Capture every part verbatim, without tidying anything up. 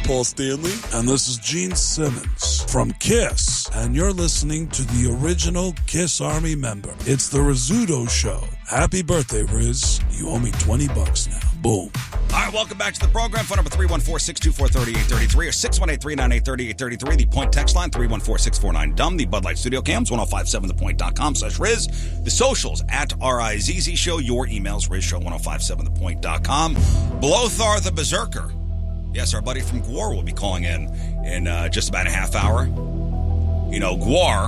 Paul Stanley. And this is Gene Simmons from KISS. And you're listening to the original KISS Army member. It's the Rizzuto Show. Happy birthday, Riz. You owe me twenty bucks now. Boom. All right, welcome back to the program. Phone number three one four, six two four, three eight three three or six one eight, three nine eight, three eight three three. The Point text line, three one four, six four nine, D U M B. The Bud Light Studio Cams, ten fifty-seven the point dot com slash Riz. The socials, at R I Z Z Show. Your emails, rizshow ten fifty-seven the point dot com. Blothar the Berserker. Yes, our buddy from Gwar will be calling in in uh, just about a half hour. You know, Gwar,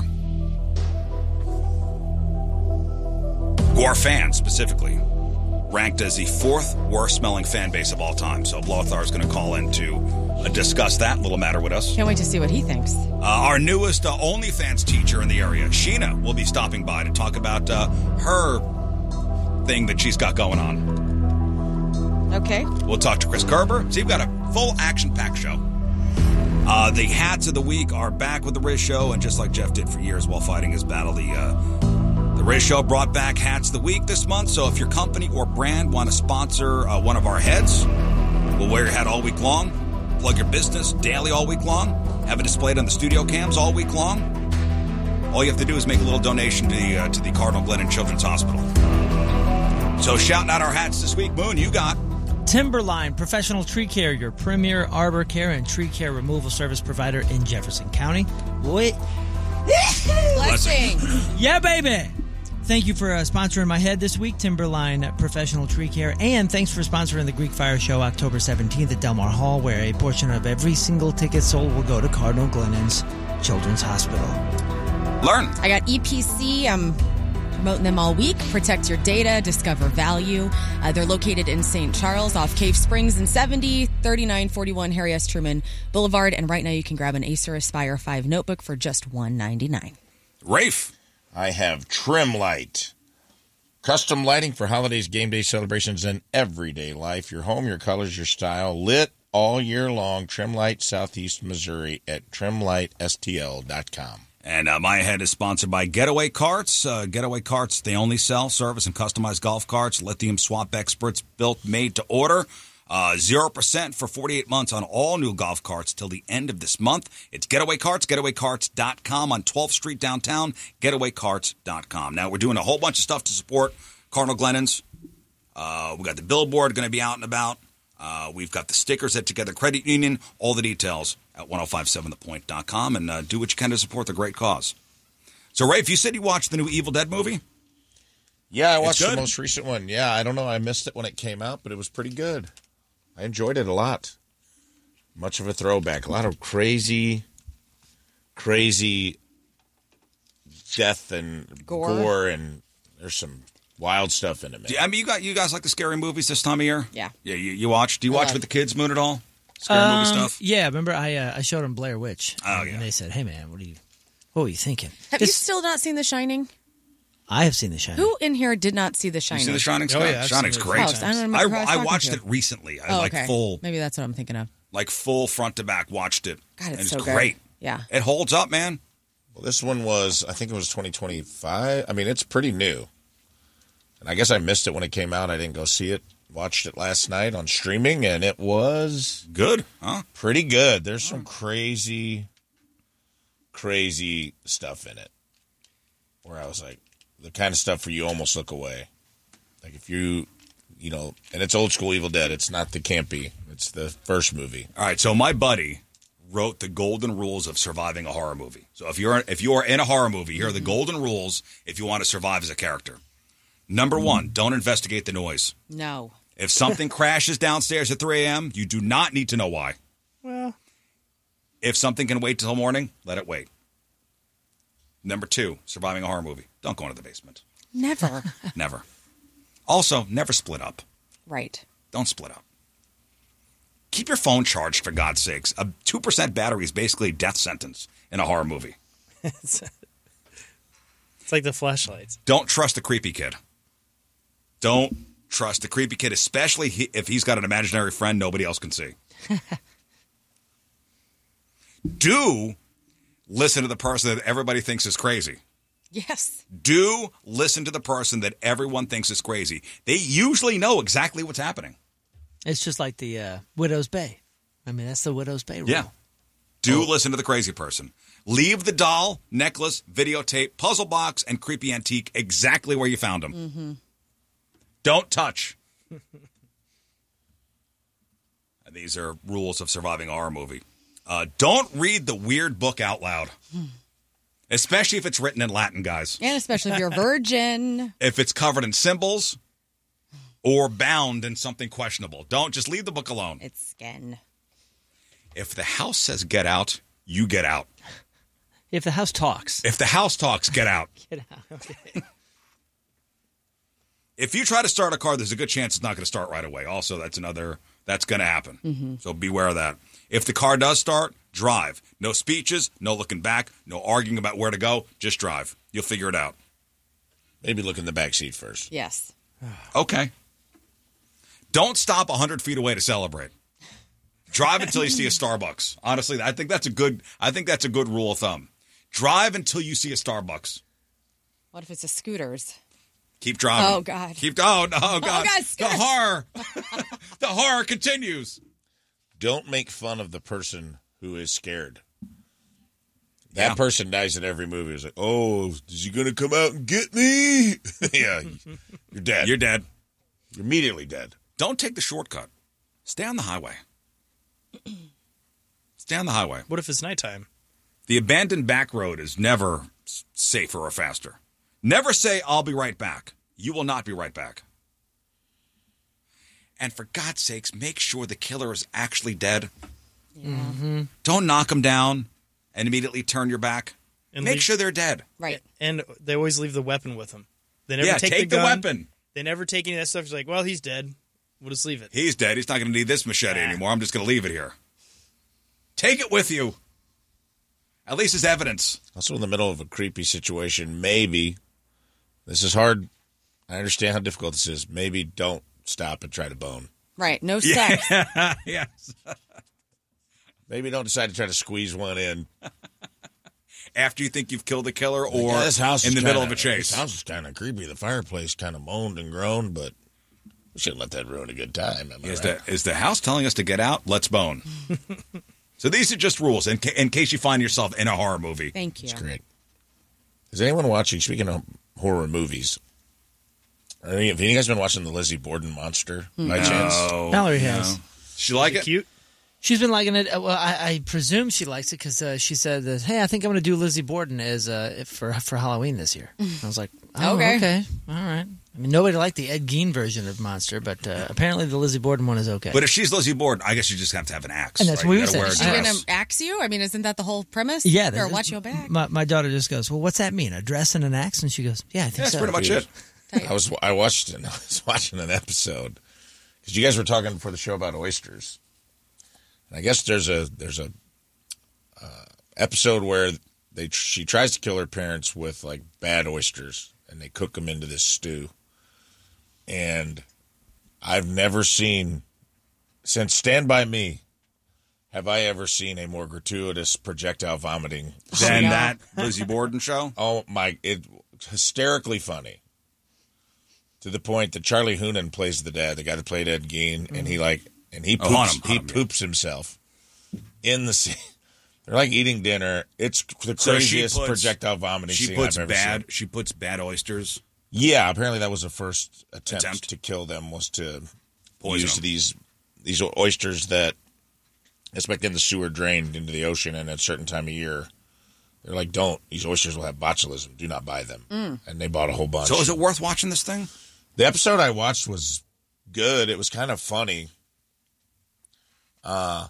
Gwar fans specifically, ranked as the fourth worst-smelling fan base of all time. So Blothar is going to call in to uh, discuss that little matter with us. Can't wait to see what he thinks. Uh, our newest uh, OnlyFans teacher in the area, Sheena, will be stopping by to talk about uh, her thing that she's got going on. Okay. We'll talk to Chris Kerber. So you've got a full action-packed show. Uh, the hats of the week are back with the Riz Show, and just like Jeff did for years while fighting his battle, the uh, the Riz Show brought back hats of the week this month. So if your company or brand want to sponsor uh, one of our heads, we'll wear your hat all week long, plug your business daily all week long, have it displayed on the studio cams all week long. All you have to do is make a little donation to the, uh, to the Cardinal Glennon Children's Hospital. So shouting out our hats this week, Moon, you got... Timberline Professional Tree Care, your premier arbor care and tree care removal service provider in Jefferson County. Wait. Blessing. Yeah, baby. Thank you for uh, sponsoring my head this week, Timberline Professional Tree Care. And thanks for sponsoring the Greek Fire Show October seventeenth at Delmar Hall, where a portion of every single ticket sold will go to Cardinal Glennon's Children's Hospital. Learn. I got E P C. I'm promoting them all week. Protect your data, discover value. Uh, they're located in Saint Charles off Cave Springs and seventy, thirty-nine forty-one Harry S. Truman Boulevard. And right now you can grab an Acer Aspire five notebook for just one ninety-nine. Rafe. I have Trim Light. Custom lighting for holidays, game day celebrations, and everyday life. Your home, your colors, your style, lit all year long. Trim Light, Southeast Missouri at trim light S T L dot com. And uh, my head is sponsored by Getaway Carts. Uh, Getaway Carts, they only sell, service, and customized golf carts. Lithium swap experts, built, made to order. Uh, zero percent for forty-eight months on all new golf carts till the end of this month. It's Getaway Carts, getaway carts dot com on twelfth Street downtown, getaway carts dot com. Now, we're doing a whole bunch of stuff to support Cardinal Glennon's. Uh, we got the billboard going to be out and about. Uh, we've got the stickers at Together Credit Union. All the details at ten fifty-seven the point dot com, and uh, do what you can to support the great cause. So, Rafe, you said you watched the new Evil Dead movie? Yeah, I watched the most recent one. Yeah, I don't know. I missed it when it came out, but it was pretty good. I enjoyed it a lot. Much of a throwback. A lot of crazy, crazy death and gore, gore and there's some wild stuff in it, man. I mean, you got you guys like the scary movies this time of year? Yeah. Yeah, you, you watch? Do you watch Yeah. with the kids, Moon, at all? Scary Um, movie stuff? Yeah, remember I uh, I showed them Blair Witch. Oh, and yeah. they said, "Hey, man, what are you, what were you thinking?" Have you It's- still not seen The Shining? I have seen The Shining. Who in here did not see The You Shining? see The Shining, Scott? Oh, yeah, I've Shining's seen it. great. Oh, I don't remember I, who I was I talking watched to. it recently. I Oh, like okay. full, Maybe that's what I'm thinking of. like full front to back. Watched it. God, it's and so it's good. great. Yeah. It holds up, man. Well, this one was, I think it was twenty twenty-five. I mean, it's pretty new. And I guess I missed it when it came out. I didn't go see it. Watched it last night on streaming, and it was Good, huh? pretty good. There's some crazy, crazy stuff in it. Where I was like, the kind of stuff where you almost look away. Like if you, you know, and it's old school Evil Dead. It's not the campy. It's the first movie. All right, so my buddy wrote the golden rules of surviving a horror movie. So if you're if you are in a horror movie, here are the golden rules if you want to survive as a character. Number one, don't investigate the noise. No. If something crashes downstairs at three a.m., you do not need to know why. Well, If something can wait till morning, let it wait. Number two, surviving a horror movie. Don't go into the basement. Never. Never. Also, never split up. Right. Don't split up. Keep your phone charged, for God's sakes. A two percent battery is basically a death sentence in a horror movie. it's, it's like the flashlights. Don't trust the creepy kid. Don't trust the creepy kid, especially he, if he's got an imaginary friend nobody else can see. Do listen to the person that everybody thinks is crazy. Yes. Do listen to the person that everyone thinks is crazy. They usually know exactly what's happening. It's just like the uh, Widow's Bay. I mean, that's the widow's payroll. Yeah. Do listen to the crazy person. Leave the doll, necklace, videotape, puzzle box, and creepy antique exactly where you found them. Mm-hmm. Don't touch. These are rules of surviving a horror movie. Uh, don't read the weird book out loud. Especially if it's written in Latin, guys. And especially if you're a virgin. If it's covered in symbols or bound in something questionable. Don't just leave the book alone. It's skin. If the house says get out, you get out. If the house talks. If the house talks, get out. Get out. Okay. If you try to start a car, there's a good chance it's not going to start right away. Also, that's another, that's going to happen. Mm-hmm. So beware of that. If the car does start, drive. No speeches, no looking back, no arguing about where to go. Just drive. You'll figure it out. Maybe look in the back seat first. Yes. Okay. Don't stop one hundred feet away to celebrate. Drive until you see a Starbucks. Honestly, I think that's a good, I think that's a good rule of thumb. Drive until you see a Starbucks. What if it's a Scooters? Keep driving. Oh, God. Keep, oh, no, oh, God. Oh, God, the horror. The horror continues. Don't make fun of the person who is scared. That Yeah. person dies in every movie. It's like, oh, is he going to come out and get me? Yeah, you're dead. You're dead. You're immediately dead. Don't take the shortcut. Stay on the highway. Stay on the highway. What if it's nighttime? The abandoned back road is never s- safer or faster. Never say, I'll be right back. You will not be right back. And for God's sakes, make sure the killer is actually dead. Yeah. Mm-hmm. Don't knock them down and immediately turn your back. And Make leave- sure they're dead. Right. And they always leave the weapon with them. They never Yeah, take, take the, the gun. weapon. They never take any of that stuff. It's like, well, he's dead. We'll just leave it. He's dead. He's not going to need this machete anymore. I'm just going to leave it here. Take it with you. At least as evidence. Also in the middle of a creepy situation, maybe, this is hard. I understand how difficult this is. Maybe don't stop and try to bone. Right. No sex. Yes. Maybe don't decide to try to squeeze one in. After you think you've killed the killer or Yeah, this house in is the kinda, middle of a chase. This house is kind of creepy. The fireplace kind of moaned and groaned, but we shouldn't let that ruin a good time. Am I Is, right? the, is the house telling us to get out? Let's bone. So these are just rules in, ca- in case you find yourself in a horror movie. Thank you. It's great. Is anyone watching, speaking of horror movies, have any of you guys been watching the Lizzie Borden Monster by chance? No, Mallory no. has. She like it? Cute. She's been liking it. Uh, Well, I, I presume she likes it because uh, she said that, hey, I think I'm going to do Lizzie Borden as uh, for for Halloween this year. I was like, oh, Okay. okay. All right. I mean, nobody liked the Ed Gein version of Monster, but uh, apparently the Lizzie Borden one is okay. But if she's Lizzie Borden, I guess you just have to have an axe. And that's right? what You we gotta said. wear a Is she Yes. going dress. to axe you? I mean, isn't that the whole premise? yeah, Or that- watch your back? My, my daughter just goes, well, what's that mean? A dress and an axe? And she goes, yeah, I think That's so. pretty much it. I was I watched I was watching an episode because you guys were talking before the show about oysters. And I guess there's a there's a uh, episode where they she tries to kill her parents with like bad oysters, and they cook them into this stew. And I've never seen since Stand By Me have I ever seen a more gratuitous projectile vomiting. Then yeah. that Lizzie Borden show? Oh my! It hysterically funny to the point that Charlie Hunnam plays the dad, the guy that played Ed Gein, and he like and he Oh, poops, Hunnam, he Hunnam, yeah. poops himself in the scene. They're like eating dinner. It's the So she craziest puts- projectile vomiting She scene puts I've ever bad. seen. She puts bad oysters. Yeah, apparently that was the first attempt, Attempt. to kill them was to Poison use them. these these oysters that it's back in the sewer drained into the ocean, and at a certain time of year. They're like, don't. These oysters will have botulism. Do not buy them. Mm. And they bought a whole bunch. So is it worth watching this thing? The episode I watched was good. It was kind of funny. Uh,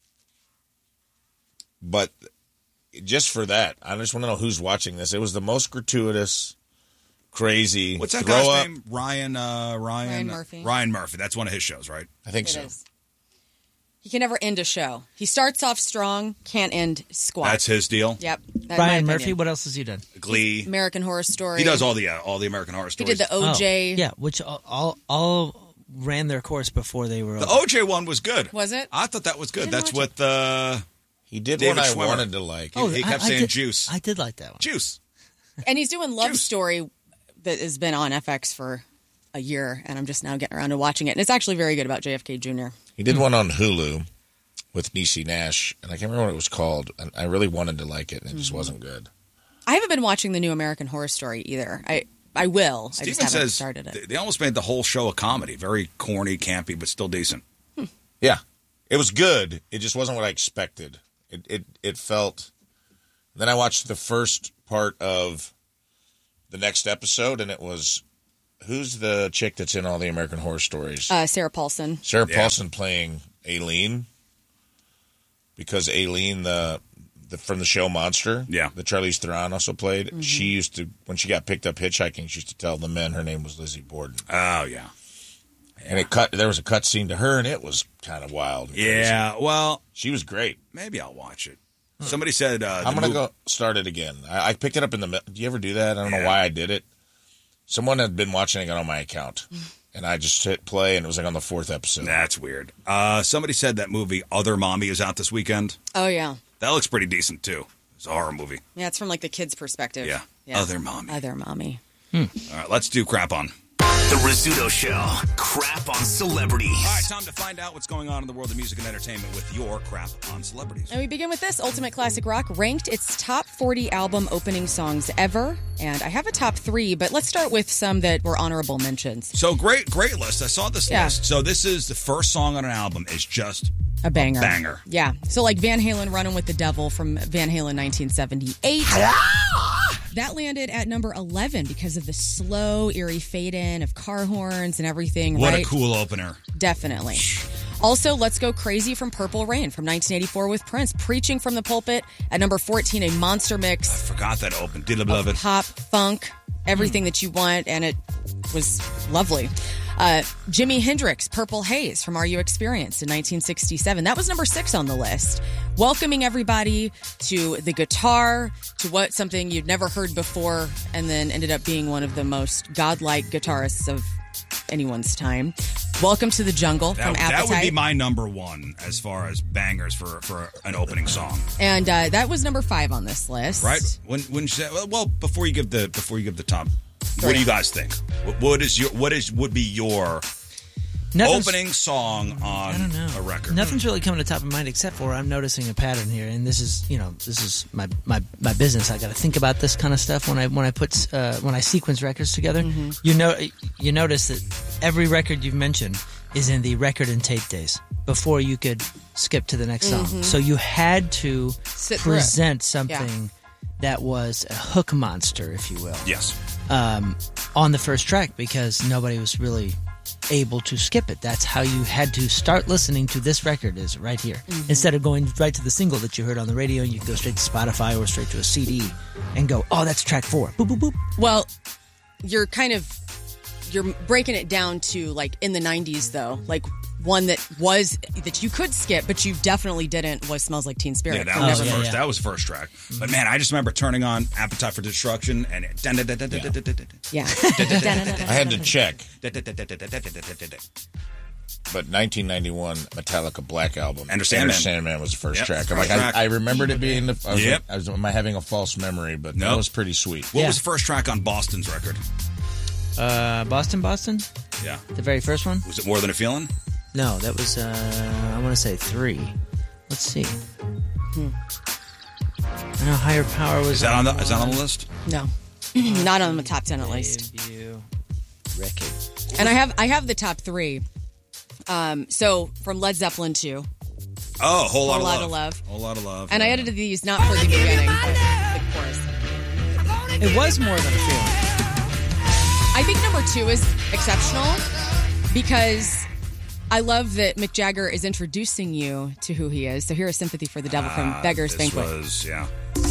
but just for that, I just want to know who's watching this. It was the most gratuitous, crazy. What's that throw guy's up. name? Ryan. Uh, Ryan. Ryan Murphy. Ryan Murphy. That's one of his shows, right? I think It so. is. He can never end a show. He starts off strong, can't end squat. That's his deal. Yep. That's my Brian opinion. Murphy, what else has he done? Glee. American Horror Story. He does all the uh, all the American Horror He Stories. did the O J. Oh, yeah, which all, all all ran their course before they were The over. O J one was good. Was it? I thought that was good. I didn't That's watch with uh, He did David one I Schwimmer. wanted to like. Oh, he kept I, I saying did, juice. I did like that one. Juice. And he's doing Love Juice. Story that has been on F X for a year, and I'm just now getting around to watching it. And it's actually very good about J F K Junior He did one on Hulu with Niecy Nash, and I can't remember what it was called. And I really wanted to like it, and it just Mm-hmm. wasn't good. I haven't been watching the new American Horror Story either. I I will. I Steven just haven't says started it. they- they almost made the whole show a comedy. Very corny, campy, but still decent. Yeah, it was good. It just wasn't what I expected. It it it felt. Then I watched the first part of the next episode, and it was who's the chick that's in all the American Horror Stories? Uh, Sarah Paulson. Sarah Yeah. Paulson playing Aileen, because Aileen, the, the from the show Monster, Yeah. that Charlize Theron also played. Mm-hmm. She used to, when she got picked up hitchhiking, she used to tell the men her name was Lizzie Borden, Oh, yeah. and it cut. There was a cut scene to her, and it was kind of wild. and crazy. Yeah, well, she was great. maybe I'll watch it. Somebody said... Uh, I'm the gonna mov- go start it again. I, I picked it up in the. Do you ever do that? I don't Yeah. know why I did it. Someone had been watching it on my account, and I just hit play, and it was like on the fourth episode. That's weird. Uh, somebody said that movie Other Mommy is out this weekend. Oh, yeah. That looks pretty decent, too. It's a horror movie. Yeah, it's from like the kid's perspective. Yeah. Other Mommy. Other mommy. All right, let's do Crap On. The Rizzuto Show. Crap on celebrities. All right, time to find out what's going on in the world of music and entertainment with your Crap On Celebrities. And we begin with this. Ultimate Classic Rock ranked its top forty album opening songs ever. And I have a top three, but let's start with some that were honorable mentions. So great, great list. I saw this Yeah. list. So this is the first song on an album. Is just A banger. banger. Yeah. So like Van Halen, Running with the Devil from Van Halen nineteen seventy-eight. That landed at number eleven because of the slow, eerie fade in of car horns and everything. what right? a cool opener. Definitely. Also, Let's Go Crazy from Purple Rain from nineteen eighty-four with Prince. Preaching from the Pulpit at number fourteen, a monster mix Forgot that open. Did love of it. pop, funk, everything that you want, and it was lovely. Uh, Jimi Hendrix, Purple Haze from Are You Experienced in nineteen sixty-seven. That was number six on the list. Welcoming everybody to the guitar, to what something you'd never heard before, and then ended up being one of the most godlike guitarists of anyone's time. Welcome to the Jungle from That, Appetite. that would be my number one as far as bangers for, for an opening song, and uh, that was number five on this list. right? When when you say, well, before you give the before you give the top, what Three. do you guys think? What, what is your what is would be your Nothing's- opening song on I don't know. a record? Nothing's really coming to the top of mind except for I'm noticing a pattern here, and this is you know this is my my, my business. I got to think about this kind of stuff when I when I put uh, when I sequence records together. Mm-hmm. You know you notice that every record you've mentioned is in the record and tape days before you could skip to the next song. So you had to Mm-hmm. Sit through it. present something that was a hook monster, if you will. Yes. um, on the first track because nobody was really able to skip it. That's how you had to start listening to this record, is right here. Mm-hmm. Instead of going right to the single that you heard on the radio, and you can go straight to Spotify or straight to a C D and go, oh, that's track four. Boop, boop, boop. Well, you're kind of you're breaking it down to like in the nineties though, like one that was that you could skip, but you definitely didn't was "Smells Like Teen Spirit." Yeah, that from was Oh, the yeah, first. yeah. That was the first track. But man, I just remember turning on "Appetite for Destruction" and it. Yeah. I had to check, but nineteen ninety-one Metallica Black Album, Enter Sandman. Enter Sandman was the first Yep, track. I'm first like, track. I, I remembered it being the. I was, Yep. I was, am I having a false memory? But that Nope. was pretty sweet. What Yeah. was the first track on Boston's record? Uh, Boston, Boston? Yeah. The very first one? Was it More Than a Feeling? No, that was, uh, I want to say three. Let's see. Hmm. I know Higher Power was. Is that on the Is that on the list? No, not on the top ten at least. Debut record. And I have I have the top three. Um, so from Led Zeppelin two, Oh, a whole lot, Whole Lot of, of love. Love. Whole lot of love. and I edited these not for the beginning, but the chorus. It was More Than a Feeling. I think number two is exceptional because I love that Mick Jagger is introducing you to who he is. So here is "Sympathy for the Devil" from Beggar's Ah, this Banquet. was yeah.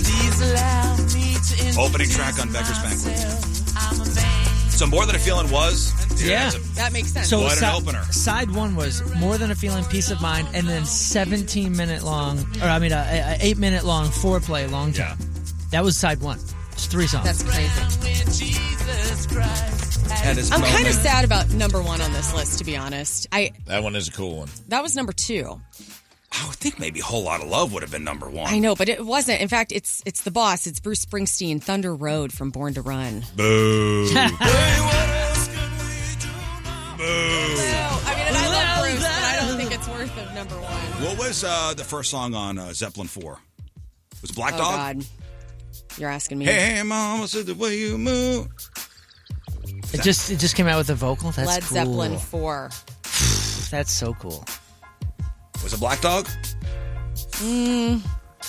Opening track on Beggar's Banquet. So More Than a Feeling was Yeah. that's a- That makes sense. So What an si- opener. Side one was More Than a Feeling, Peace of Mind, and then seventeen minute long, or I mean, a, a, a eight minute long foreplay, long time. Yeah. That was side one. It's three songs. That's crazy. had his I'm kind of moment. sad about number one on this list, to be honest. I That one is a cool one. that was number two. I would think maybe Whole Lot of Love would have been number one. I know, but it wasn't. In fact, it's it's the boss. It's Bruce Springsteen, "Thunder Road" from Born to Run. Boo. Boo. I mean, and I love Bruce, but I don't think it's worth of number one. What was uh, the first song on uh, Zeppelin four? Was it Black Oh, Dog? God. You're asking me. Hey, mama, said the way you move. It just it just came out with a vocal. That's Led cool. Zeppelin four. That's so cool. Was it Black Dog? Mm.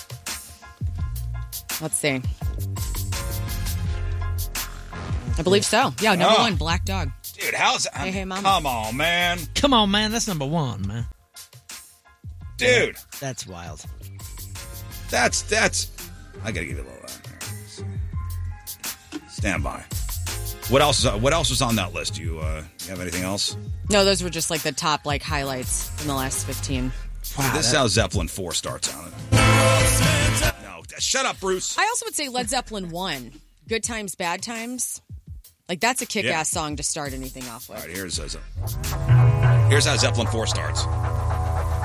Let's see. I believe so. Yeah, number Oh. one, Black Dog. Dude, how's that? Hey, hey, mama. Come on, man. Come on, man. That's number one, man. Dude. That's wild. That's, that's, I gotta give you a little uh, stand by. What else is, what else was on that list? You, uh, you have anything else? No, those were just like the top like highlights from the last fifteen. Wow, this is how Zeppelin four starts out. No, shut up, Bruce. I also would say Led Zeppelin one, Good Times, Bad Times. Like, that's a kick-ass Yeah. song to start anything off with. All right, here's, uh, here's how Zeppelin four starts.